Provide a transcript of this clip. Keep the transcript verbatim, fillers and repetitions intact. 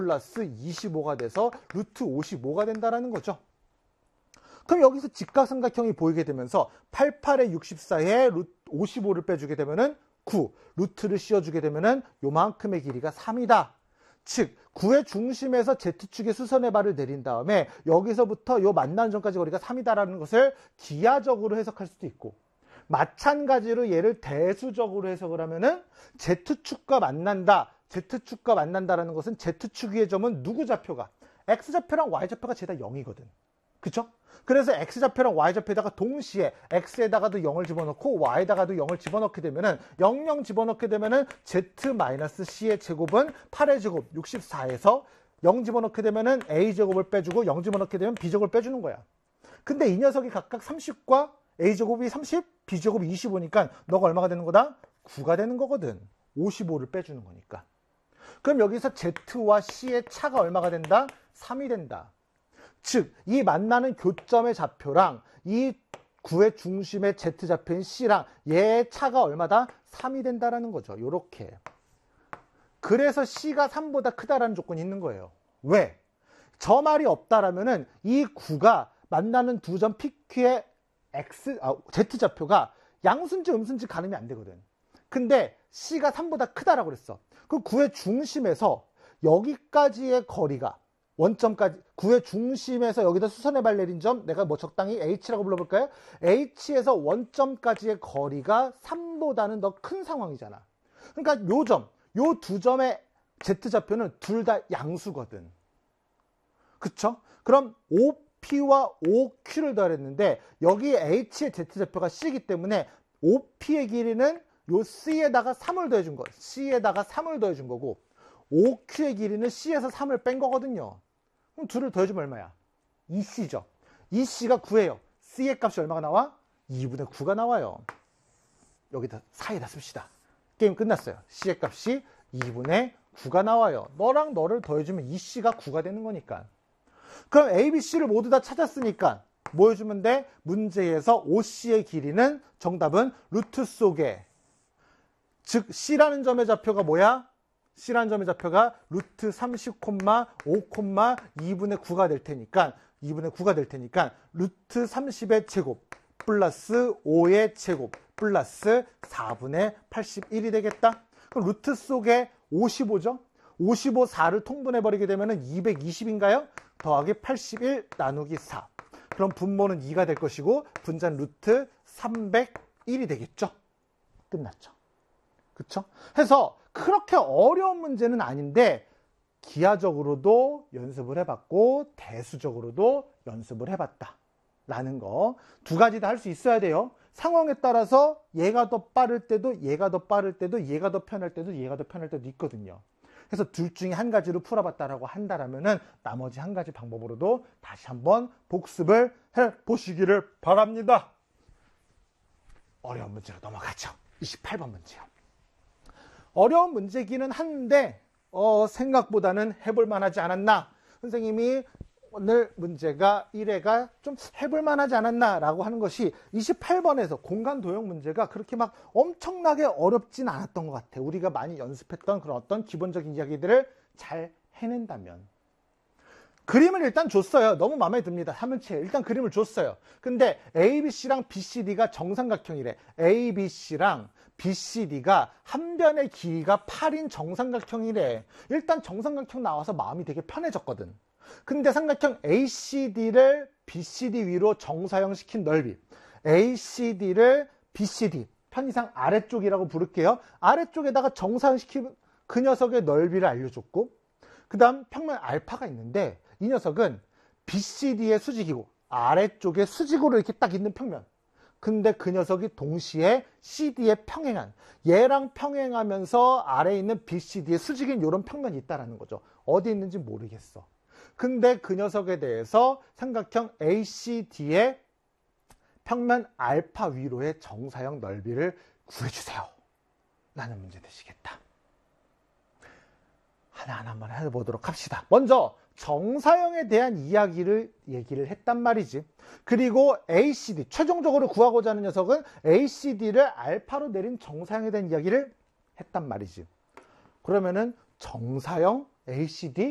플러스 이십오가 돼서 루트 오십오가 된다라는 거죠. 그럼 여기서 직각삼각형이 보이게 되면서 팔십팔에 육십사에 루트 오십오를 빼주게 되면은 구, 루트를 씌워주게 되면은 요만큼의 길이가 삼이다. 즉 구의 중심에서 Z축의 수선의 발을 내린 다음에 여기서부터 요 만나는 점까지 거리가 삼이다라는 것을 기하적으로 해석할 수도 있고, 마찬가지로 얘를 대수적으로 해석을 하면은 Z축과 만난다. Z축과 만난다라는 것은 Z축 위의 점은 누구 좌표가? X좌표랑 Y좌표가 죄다 영이거든. 그쵸? 그래서 X좌표랑 Y좌표에다가 동시에 X에다가도 영을 집어넣고 Y에다가도 영을 집어넣게 되면은 영, 영 집어넣게 되면은 Z-C의 제곱은 팔의 제곱 육십사에서 영 집어넣게 되면은 A제곱을 빼주고 영 집어넣게 되면 B제곱을 빼주는 거야. 근데 이 녀석이 각각 삼십과 A제곱이 삼십, B제곱이 이십오니까 너가 얼마가 되는 거다? 구가 되는 거거든. 오십오를 빼주는 거니까. 그럼 여기서 Z와 C의 차가 얼마가 된다? 삼이 된다. 즉, 이 만나는 교점의 좌표랑 이 구의 중심의 Z좌표인 C랑 얘의 차가 얼마다? 삼이 된다라는 거죠. 요렇게. 그래서 C가 삼보다 크다라는 조건이 있는 거예요. 왜? 저 말이 없다라면은 이 구가 만나는 두 점 피큐의 X, 아, Z좌표가 양수인지 음수인지 가늠이 안 되거든. 근데 C가 삼보다 크다라고 그랬어. 그 구의 중심에서 여기까지의 거리가 원점까지, 구의 중심에서 여기다 수선의 발 내린 점, 내가 뭐 적당히 H라고 불러볼까요? H에서 원점까지의 거리가 삼보다는 더 큰 상황이잖아. 그러니까 요 점, 요 두 점의 Z좌표는 둘 다 양수거든. 그쵸? 그럼 오피와 오큐를 더했는데 여기 H의 Z좌표가 C이기 때문에 오피의 길이는 요 C에다가 삼을 더해준 거, C에다가 삼을 더해준 거고, 오큐의 길이는 C에서 삼을 뺀 거거든요. 그럼 둘을 더해주면 얼마야? 이씨죠. 이씨가 구예요. C의 값이 얼마가 나와? 이분의 구가 나와요. 여기다 사이에다 씁시다. 게임 끝났어요. C의 값이 이분의 구가 나와요. 너랑 너를 더해주면 이씨가 구가 되는 거니까. 그럼 A, B, C를 모두 다 찾았으니까 뭐 해주면 돼? 문제에서 오씨의 길이는, 정답은 루트 속에, 즉 C라는 점의 좌표가 뭐야? C라는 점의 좌표가 루트 삼십, 오, 이분의 구가 될 테니까, 이분의 구가 될 테니까 루트 삼십의 제곱 플러스 오의 제곱 플러스 사분의 팔십일이 되겠다. 그럼 루트 속에 오십오죠? 오십오, 사를 통분해버리게 되면 이백이십인가요? 더하기 팔십일 나누기 사. 그럼 분모는 이가 될 것이고 분자는 루트 삼백일이 되겠죠? 끝났죠. 그쵸? 해서 그렇게 어려운 문제는 아닌데 기하적으로도 연습을 해봤고 대수적으로도 연습을 해봤다 라는 거 두 가지 다 할 수 있어야 돼요. 상황에 따라서 얘가 더 빠를 때도 얘가 더 빠를 때도 얘가 더 편할 때도 얘가 더 편할 때도 있거든요. 그래서 둘 중에 한 가지로 풀어봤다라고 한다라면은 나머지 한 가지 방법으로도 다시 한번 복습을 해보시기를 바랍니다. 어려운 문제로 넘어가죠. 이십팔 번 문제요. 어려운 문제기는 한데 어, 생각보다는 해볼 만하지 않았나. 선생님이 오늘 문제가 일 회가 좀 해볼 만하지 않았나 라고 하는 것이 이십팔 번에서 공간 도형 문제가 그렇게 막 엄청나게 어렵진 않았던 것 같아요. 우리가 많이 연습했던 그런 어떤 기본적인 이야기들을 잘 해낸다면. 그림을 일단 줬어요. 너무 마음에 듭니다. 삼면체 일단 그림을 줬어요. 근데 에이비씨랑 비씨디가 정삼각형이래. 에이비씨랑 비씨디가 한 변의 길이가 팔인 정삼각형이래. 일단 정삼각형 나와서 마음이 되게 편해졌거든. 근데 삼각형 에이씨디를 비씨디 위로 정사형 시킨 넓이, 에이씨디를 비씨디, 편의상 아래쪽이라고 부를게요. 아래쪽에다가 정사형 시킨 그 녀석의 넓이를 알려줬고, 그 다음 평면 알파가 있는데 이 녀석은 비씨디의 수직이고 아래쪽에 수직으로 이렇게 딱 있는 평면. 근데 그 녀석이 동시에 씨디에 평행한, 얘랑 평행하면서 아래에 있는 비씨디의 수직인 이런 평면이 있다는 거죠. 어디 있는지 모르겠어. 근데 그 녀석에 대해서 삼각형 에이씨디의 평면 알파 위로의 정사형 넓이를 구해주세요 라는 문제 되시겠다. 하나하나 한번 해보도록 합시다. 먼저 정사형에 대한 이야기를 얘기를 했단 말이지. 그리고 에이씨디, 최종적으로 구하고자 하는 녀석은 에이씨디를 알파로 내린 정사형에 대한 이야기를 했단 말이지. 그러면은 정사형 에이씨디